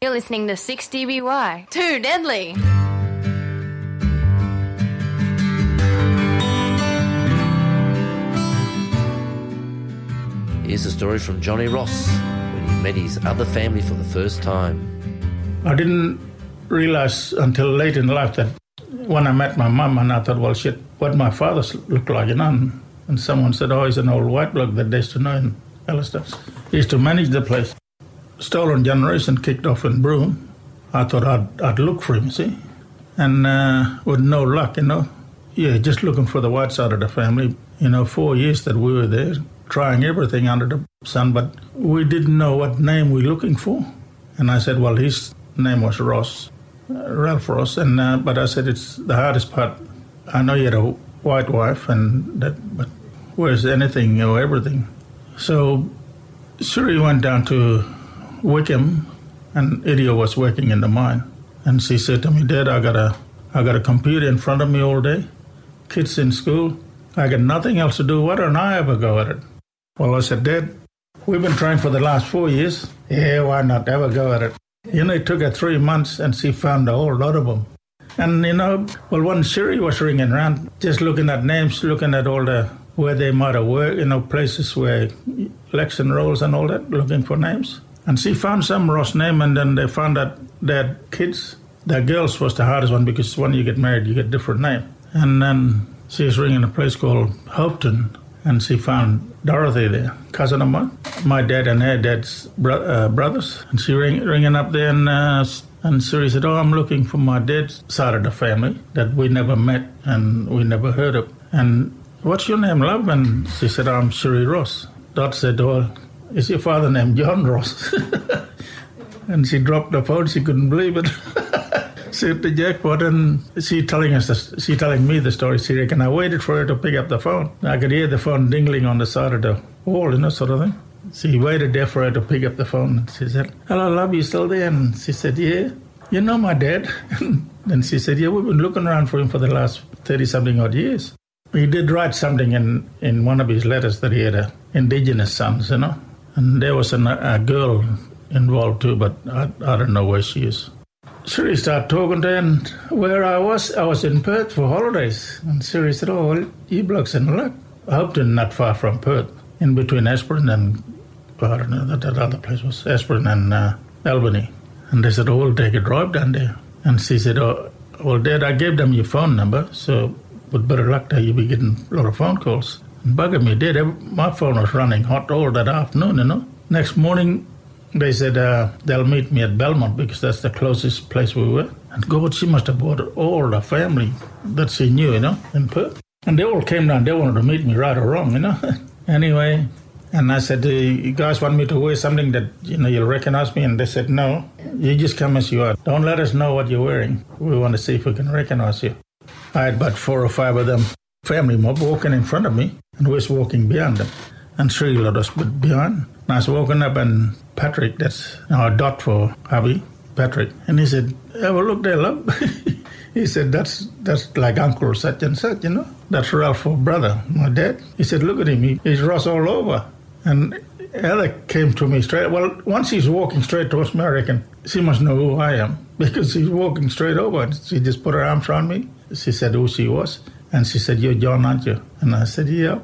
You're listening to 6DBY. Too deadly. Here's a story from Johnny Ross when he met his other family for the first time. I didn't realize until late in life that when I met my mum, and I thought, well, shit, what my father looked like, you know. And someone said, oh, he's an old white bloke that they used to know in Alistair. He used to manage the place. Stolen generation kicked off in Broome. I thought I'd look for him, see. And with no luck, you know. Yeah, just looking for the white side of the family. 4 years that we were there, trying everything under the sun, but we didn't know what name we were looking for. And I said, well, his name was Ross, Ralph Ross. And but I said, it's the hardest part. I know you had a white wife, but where's anything or everything? So Suri went down to Wickham, and Idio was working in the mine. And she said to me, Dad, I got a computer in front of me all day, kids in school. I got nothing else to do. Why don't I ever go at it? Well, I said, Dad, we've been trying for the last 4 years. Yeah, why not ever go at it? It took her 3 months, and she found a whole lot of them. And, when Siri was ringing around, just looking at names, looking at all the, where they might have worked, places where election rolls and all that, looking for names. And she found some Ross name, and then they found that they had kids. The girls was the hardest one, because when you get married, you get a different name. And then she was ringing a place called Hopetoun, and she found Dorothy there, cousin of mine, my dad and her dad's brothers. And she ringing up there, and Siri said, oh, I'm looking for my dad's side of the family that we never met and we never heard of. And what's your name, love? And she said, I'm Siri Ross. Dot said, oh, is your father named John Ross? And she dropped the phone. She couldn't believe it. She hit the jackpot, and she telling me the story. She reckon I waited for her to pick up the phone. I could hear the phone dingling on the side of the wall, sort of thing. She waited there for her to pick up the phone. And she said, hello, love, you still there? And she said, yeah. You know my dad? And she said, yeah, we've been looking around for him for the last 30-something odd years. He did write something in one of his letters that he had indigenous sons, And there was a girl involved too, but I don't know where she is. Siri started talking to her, and where I was in Perth for holidays. And Siri said, oh, well, you blokes in luck. Hopetoun, not far from Perth, in between Esperance and, I don't know, that other place was Esperance and Albany. And they said, oh, we'll take a drive down there. And she said, oh, well, Dad, I gave them your phone number, so with better luck there, you'll be getting a lot of phone calls. And bugging me, Dad, my phone was running hot all that afternoon, Next morning, they said they'll meet me at Belmont because that's the closest place we were. And God, she must have brought all the family that she knew, in Perth. And they all came down. They wanted to meet me right or wrong, Anyway, and I said, you guys want me to wear something that, you'll recognize me? And they said, no, you just come as you are. Don't let us know what you're wearing. We want to see if we can recognize you. I had about 4 or 5 of them, family mob, walking in front of me, and we was walking behind them. And 3 of us behind. And I was walking up, and Patrick, that's our dot for hubby, Patrick. And he said, have a look there, love. He said, that's like Uncle such and such, That's Ralph's brother, my dad. He said, look at him, he's Ross all over. And Ella came to me straight. Well, once he's walking straight towards me, I reckon she must know who I am, because she's walking straight over. And she just put her arms around me. She said who she was. And she said, you're John, aren't you? And I said, yeah.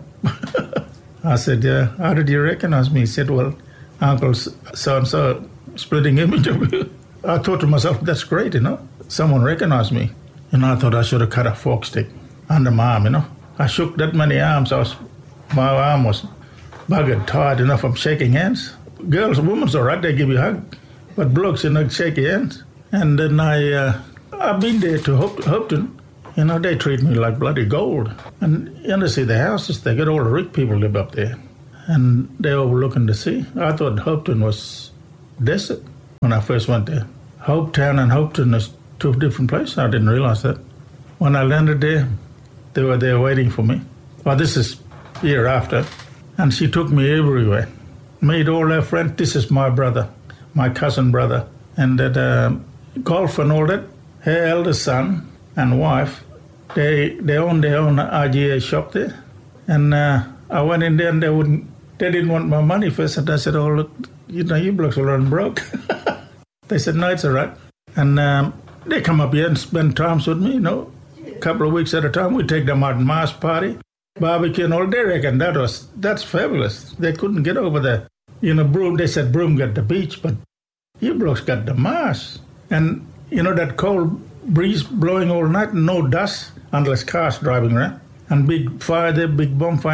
I said, yeah, how did you recognize me? He said, well, Uncle so-and-so, splitting image of you. I thought to myself, that's great, Someone recognized me. And I thought I should have cut a fork stick under my arm, I shook that many arms. My arm was buggered, tired enough from shaking hands. Girls, women's all right, they give you a hug. But blokes, shake your hands. And then I've been there to Hopetoun. They treat me like bloody gold. And see the houses, they got all the rich people live up there. And they're overlooking the sea. I thought Hopetoun was desert when I first went there. Hopetown and Hopetoun is 2 different places. I didn't realize that. When I landed there, they were there waiting for me. Well, this is year after. And she took me everywhere. Made all her friends. This is my brother, my cousin brother. And that golf and all that. Her eldest son and wife, they own their own IGA shop there. And I went in there, and they didn't want my money first. And I said, oh, look, you blokes will run broke. They said, no, it's all right. And they come up here and spend times with me, a couple of weeks at a time. We take them out Mars party, barbecue and all. They reckon that's fabulous. They couldn't get over the, Broome. They said Broome got the beach, but you blokes got the Mars. And, that cold breeze blowing all night, no dust, unless cars driving around. And big fire there, big bonfire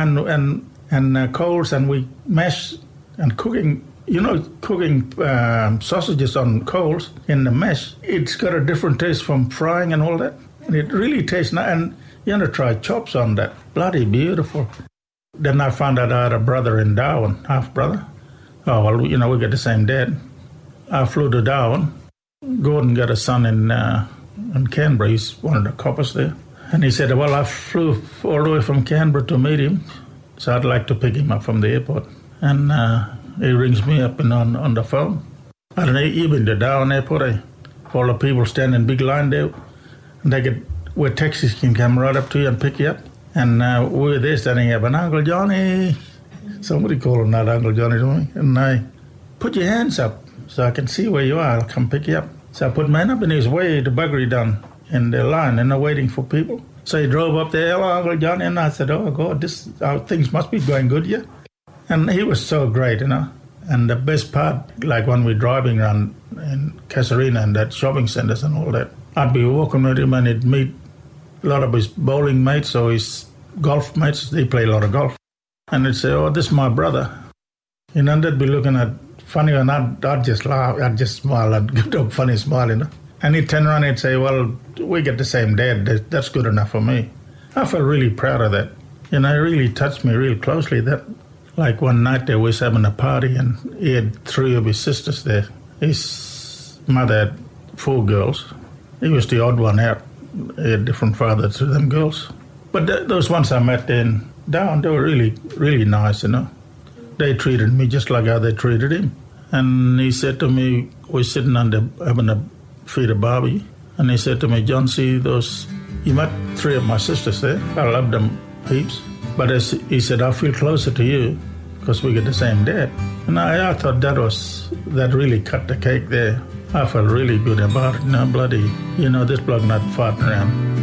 and coals, and we mash and cooking, cooking sausages on coals in the mesh. It's got a different taste from frying and all that. And it really tastes nice. And you try chops on that. Bloody beautiful. Then I found out I had a brother in Darwin, half-brother. Oh, well, we got the same dad. I flew to Darwin. Gordon got a son in Canberra. He's one of the coppers there. And he said, well, I flew all the way from Canberra to meet him, so I'd like to pick him up from the airport. And he rings me up on the phone. I don't know, you've been to Darwin Airport, all the people stand in big line there. And they get where taxis can come right up to you and pick you up. And we're there standing up, and Uncle Johnny, somebody called him that Uncle Johnny to me, and I put your hands up so I can see where you are, I'll come pick you up. So I put my hand up, and he was way to buggery down in the line, and they're waiting for people. So he drove up there, hello, Uncle Johnny, and I said, oh, God, things must be going good, yeah? And he was so great, And the best part, like when we're driving around in Casuarina and that shopping centres and all that, I'd be walking with him and he'd meet a lot of his bowling mates or his golf mates. They play a lot of golf. And he'd say, oh, this is my brother. And they'd be looking at funny, and I'd just laugh, I'd just smile, I'd give them a funny smile, And he'd turn around and he'd say, well, we get the same dad. That's good enough for me. I felt really proud of that. It really touched me real closely. That, like one night they was having a party and he had 3 of his sisters there. His mother had 4 girls. He was the odd one out. He had different fathers to them girls. But those ones I met in Darwin, they were really, really nice, They treated me just like how they treated him. And he said to me, we're sitting having a feed a barbie, and he said to me, John, see those, you met 3 of my sisters there. I love them heaps. But he said, I feel closer to you because we get the same dad. And I thought that really cut the cake there. I felt really good about it. Bloody, this bloke not farting around.